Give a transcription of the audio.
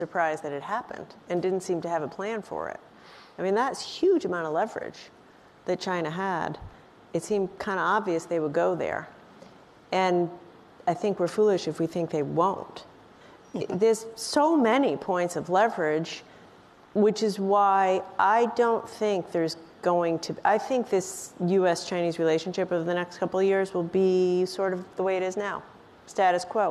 surprised that it happened and didn't seem to have a plan for it. I mean, that's a huge amount of leverage that China had. It seemed kind of obvious they would go there. And I think we're foolish if we think they won't. There's so many points of leverage, which is why I don't think there's going to... I think this U.S.-Chinese relationship over the next couple of years will be sort of the way it is now, status quo.